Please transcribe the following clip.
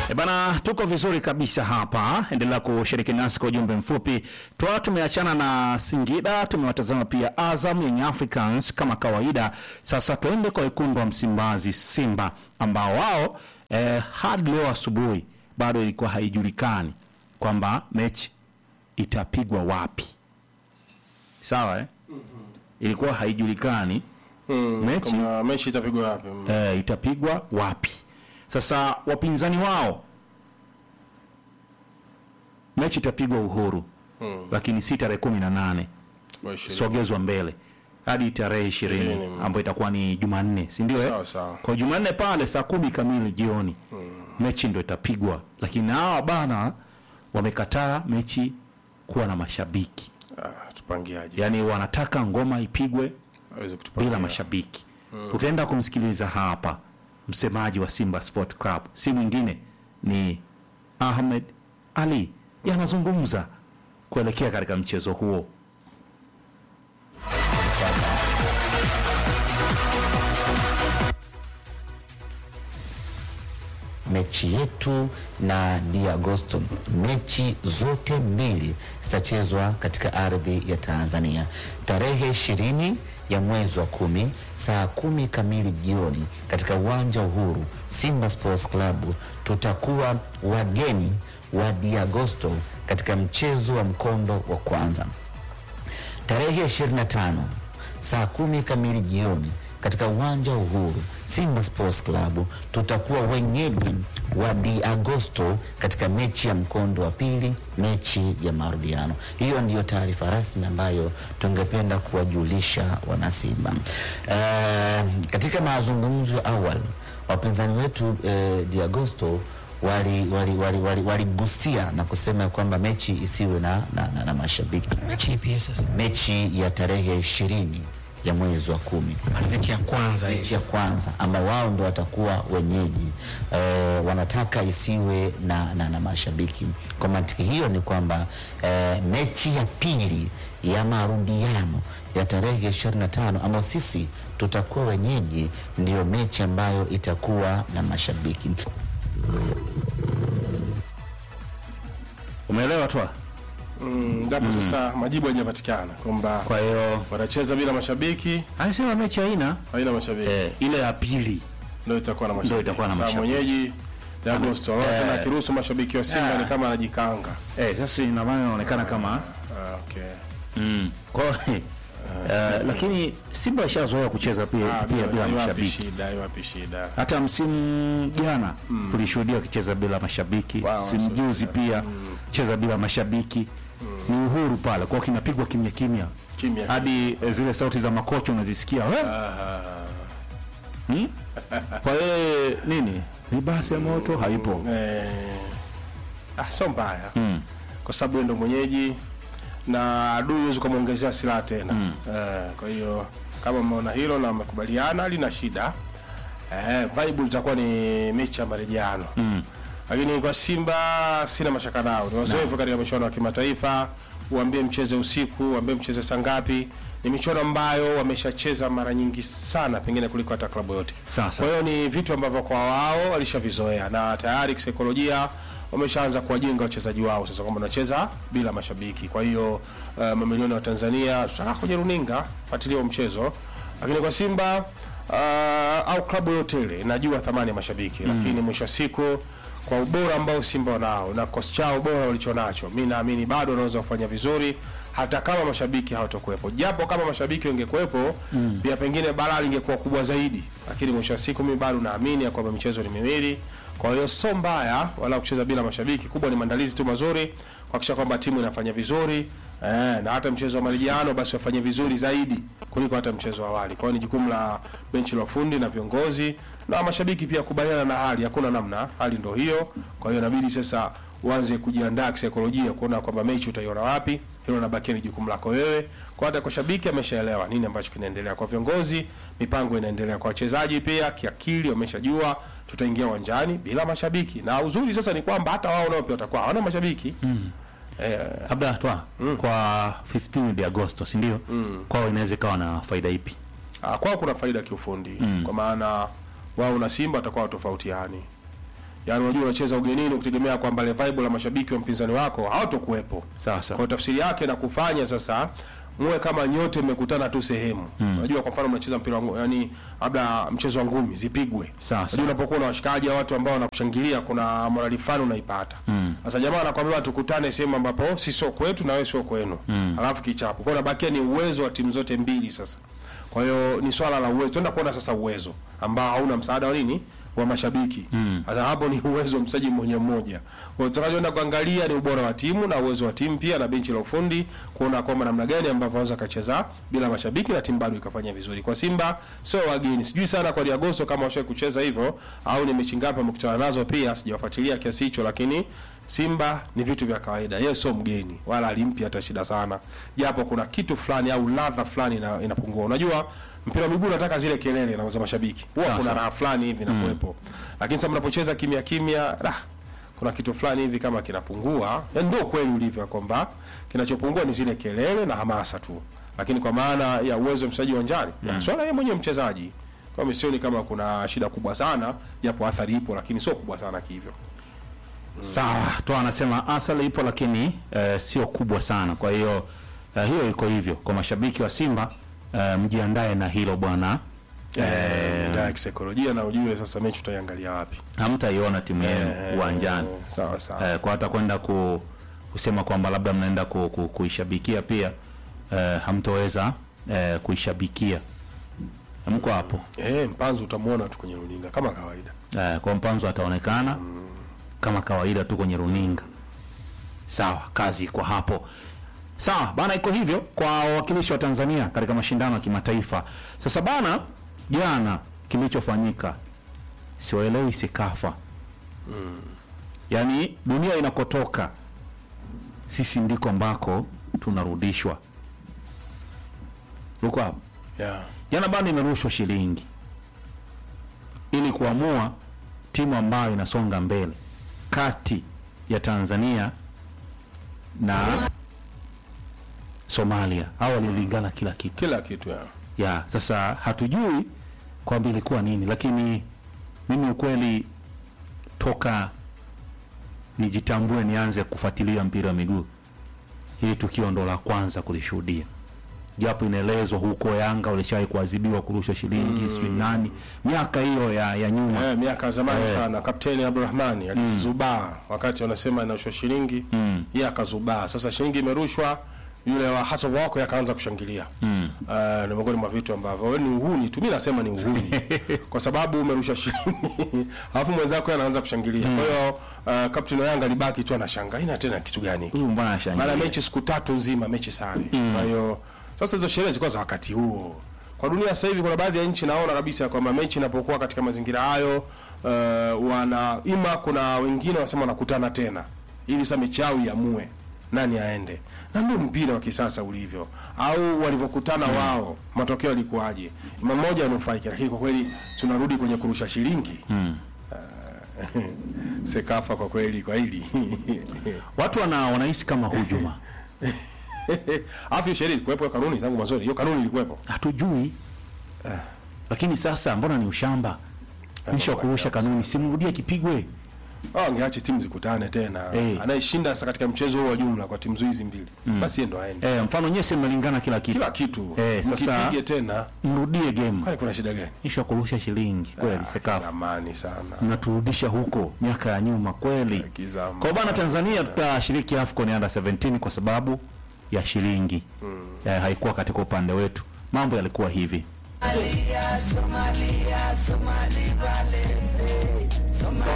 Bana, tuko vizuri kabisa hapa. Endelea kushiriki nasi kwa ujumbe mfupi. Tumeachana na Singida, tumewatazama pia Azam, Young Africans kama kawaida. Sasa tuende kwa wekundu wa Msimbazi, Simba, ambao wao hadi leo asubuhi bado ilikuwa haijulikani kwamba mechi itapigwa wapi. Sawa Ilikuwa haijulikani mechi itapigwa wapi. Itapigwa wapi. Sasa wapinzani wao, mechi itapigwa Uhuru, lakini si tarehe 18, sogezwa mbele hadi tarehe 20 ambayo itakuwa ni Jumanne, si ndio Kwa Jumanne pale saa 10 kamili jioni mechi ndio itapigwa, lakini hawa bana wamekataa mechi kuwa na mashabiki. Tupangiaje? Yaani wanataka ngoma ipigwe bila mashabiki. Utaenda kumsikiliza hapa msemaji wa Simba Sport Club, si mwingine ni Ahmed Ali, yanazungumza kuelekea katika mchezo huo. Mechi yetu na Diagosto, mechi zote mbili zitachezwa katika ardhi ya Tanzania tarehe 20 ya mwezi wa 10 saa 10 kamili jioni katika uwanja Uhuru. Simba Sports Club tutakuwa wageni wa Diagosto katika mchezo wa mkondo wa kwanza. Tarehe 25 saa 10 kamili jioni katika uwanja Uhuru, Simba Sports Club tutakuwa wenyeji wa Diagosto katika mechi ya mkondo wa pili, mechi ya marudiano. Hiyo ndiyo taarifa rasmi ambayo tungependa kuwajulisha wanasimba. Katika mazungumzo ya awali, wapinzani wetu Diagosto waligusia na kusema kwamba mechi isiwe na mashabiki. Mechi ya tarehe 20 ya mwezi wa 10, mechi ya kwanza ambao wao ndio watakuwa wenyeji, wanataka isiwe na mashabiki. Kwa mantiki hiyo ni kwamba mechi ya pili ya marudiano ya tarehe 25 ambao sisi tutakuwa wenyeji ndio mechi ambayo itakuwa na mashabiki. Umeelewa tu? Japo sasa majibu hayajapatikana kwamba kwa hiyo watacheza bila mashabiki. Anasema mechi haina mashabiki. Ile ya pili ndio itakuwa na mashabiki. Sasa mwenyeji Diagosto tena kiruhusu mashabiki wa Simba ni kama anajikanga. Sasa ina maana inaonekana kama kwa lakini Simba ishazoea kucheza pia bila mashabiki. Shida. Hata msimu jana tulishuhudia akicheza bila mashabiki. Msimu juzi pia cheza bila mashabiki. Ni Uhuru pale kwa kinapigwa kimya hadi zile sauti za makocha unazisikia. Kwa nini? Ni basi ya moto haipo. Sio mbaya. Kwa sababu ndio mwenyeji na adui huwezi kumuongezea silaha tena. Kwa hiyo kama mmeona hilo na mmekubaliana lina shida, vibe itakuwa ni mechi ya marejeano. Lakini kwa Simba sina mashaka nao. Ni wazoefu katika michuano ya kimataifa. Uambie mcheze usiku, uambie mcheze saa ngapi. Ni michuano ambayo wameshacheza mara nyingi sana, pengine kuliko hata klabu yote. Kwa hiyo ni vitu ambavyo kwa wao walishavizoea na tayari kisaikolojia wameshaanza kuwajenga wachezaji wao sasa kwamba wanacheza bila mashabiki. Kwa hiyo mamilioni wa Tanzania tutaka kwenye runinga fuatilia mchezo. Lakini kwa Simba au klabu yote ile najua thamani ya mashabiki, lakini mwisho siku kwa ubora ambao Simba wanao na kosi chao bora walichonacho, mimi naamini bado wanaweza kufanya vizuri hata kama mashabiki hawatakuwepo. Japo kama mashabiki wangekuwepo pia pengine balaa lingekuwa kubwa zaidi, lakini mwisho siku mimi bado naamini kwamba michezo ni miwili. Kwa hiyo sio mbaya wala kucheza bila mashabiki, kubwa ni maandalizi tu mazuri kuhakikisha kwamba timu inafanya vizuri na hata mchezo wa marejeano basi wafanye vizuri zaidi kuliko hata mchezo wa awali. Kwa hiyo ni jukumu la benchi la ufundi na viongozi na mashabiki pia kubaliana na hali, hakuna namna, hali ndio hiyo. Kwa hiyo inabidi sasa uanze kujiandaa kisaikolojia kuona kwamba mechi utaiona wapi. Hilo nabaki ni jukumu lako wewe. Kwa hata kwa shabiki ameshaelewa nini ambacho kinaendelea, kwa viongozi mipango inaendelea, kwa wachezaji pia kiakili wameshajua tutaingia uwanjani bila mashabiki. Na uzuri sasa ni kwamba hata wao nao pia watakuwa hawana mashabiki. Labda kwa 15 de Agosto, si ndio? Kwao inaweza kawa na faida ipi? Kwao kuna faida kiufundi. Kwa maana wao na Simba watakuwa tofautiani. Yaani unajua unacheza ugenini ukitegemea kwamba ile vibe la mashabiki wa mpinzani wako hawatokuwepo. Sasa Kwa tafsiri yake na kufanya sasa muwe kama nyote mmekutana tu sehemu. Unajua kwa mfano mnacheza mpira yani labda mchezo wa ngumi zipigwe. Sasa. Unajua unapokuwa na washikaji au watu ambao wanakushangilia kuna morali fulani unaipata. Sasa jamaa anakuambia tukutane sehemu ambapo si sio kwetu na wewe sio kwenu. Alafu kichapo. Kwa hiyo nabakia ni uwezo wa timu zote mbili sasa. Kwa hiyo ni swala la uwezo. Tunaenda kuona sasa uwezo ambao hauna msaada wa nini? Wa mashabiki. Sasa hapo ni uwezo wa mchezaji mmoja mmoja. Kwa hiyo tutakachoenda kuangalia ni ubora wa timu na uwezo wa timu pia na benchi la ufundi kuona kwamba namna gani ambavyo wanaweza kacheza bila mashabiki na timu bado ikafanya vizuri. Kwa Simba sio wageni. Sijui sana kwa Diagosto kama washawahi kucheza hivyo au ni mechi ngapi wamekutana nazo pia sijawafuatilia kiasi hicho, lakini Simba ni vitu vya kawaida. Yeye sio mgeni wala alimpi hata shida sana. Japo kuna kitu fulani au ladha fulani inapungua. Unajua mpira wa miguu unataka zile kelele na za mashabiki. Huwa kuna raha fulani hivi na kuwepo. Lakini sasa mnapocheza kimya kimya, kuna kitu fulani hivi kama kinapungua. Ndio kweli ulivyo kwamba kinachopungua ni zile kelele na hamasa tu. Lakini kwa maana ya uwezo wa mchezaji uwanjani, swala yeye mwenyewe mchezaji. Kwa misioni kama kuna shida kubwa sana, japo athari ipo lakini sio kubwa sana kivyo. sawa tu anasema asali ipo lakini sio kubwa sana. Kwa hiyo hiyo iko hivyo kwa mashabiki wa Simba, mjiandae na hilo bwana. Ndio kisaikolojia na ujue sasa mechi tutaiangalia wapi. Hamtaiona timu yenu uwanjani. Sawa sawa. Kwa hata kwenda kusema kwamba labda mnaenda kuishabikia pia hamtoweza kuishabikia. Mko hapo. Mpanzu utamuona tu kwenye runinga kama kawaida. Kwa Mpanzu ataonekana kama kawaida tu kwenye runinga. Sawa, kazi iko hapo. Sawa, bana iko hivyo kwa wawakilishi wa Tanzania katika mashindano ya kimataifa. Sasa bana, jana kilichofanyika siwaelewi Sekafa. Yaani dunia inakotoka sisi ndiko ambako tunarudishwa. Uko hapo? Yeah. Jana bana imerushwa shilingi ili kuamua timu ambayo inasonga mbele kati ya Tanzania na Somalia. Hao walilingana kila kitu. Kila kitu ya. Sasa hatujui kwamba ilikuwa nini, lakini mimi ukweli toka nijitambue nianze kufuatilia mpira wa miguu, hili tukio ndo la kwanza kulishuhudia. Japo inaelezwa huko Yanga walishawahi kuadhibiwa kurusha shilingi sio nani miaka hiyo ya nyuma. Miaka zamani sana. Kapteni Abdurrahmani alizubaa wakati wanasema inarushwa shilingi, yeye akazubaa. Sasa shilingi imerushwa, yule wa Hasan wako yakaanza kushangilia. Ni miongoni mwa vitu ambavyo ni uhuni tu. Mimi nasema ni uhuni. Kwa sababu umerusha shilingi alafu mwenzako anaanza kushangilia. Kwa hiyo kapteni wa Yanga libaki tu anashangaa. Ina tena kitu gani hiki? Mbona anashangilia? Mara mechi siku 3 nzima mechi sare. Kwa hiyo sasa hizo sherehe zilikuwa za wakati huo. Kwa dunia sasa hivi kuna baadhi ya nchi naona kabisa kwamba mechi inapokuwa katika mazingira hayo kuna wengine wanasema wanakutana tena ili sasa mechi yao iamue nani aende. Na ndio mpira wa kisasa ulivyo. Au walivyokutana wao matokeo yalikuwaje? Mmoja anufaika, lakini kwa kweli tunarudi kwenye kurusha shilingi. Sekafa kwa kweli kwa hili. Watu wanahisi kama hujuma. Afya sheria ilikuwepo, kanuni zangu mazuri. Hiyo kanuni ilikuwepo. Hatujui. Lakini sasa mbona ni ushamba? Nisha kurusha kanuni, simrudie kipigwe. Angeache timu zikutane tena. Anayeshinda sasa katika mchezo huo wa jumla kwa timu hizi mbili. Basi ndo aende. Mfano nyesi mmelingana kila kitu. Kila kitu. Sasa mkipige tena mrudie game. Kwani kuna shida gani? Nisha kurusha shilingi kweli Sekafa. Zamani sana. Mnaturudisha huko miaka ya nyuma kweli. Kwa bana Tanzania tutashiriki AFCON Under 17 kwa sababu ya shilingi. Haikuwa katika upande wetu. Mambo yalikuwa hivi.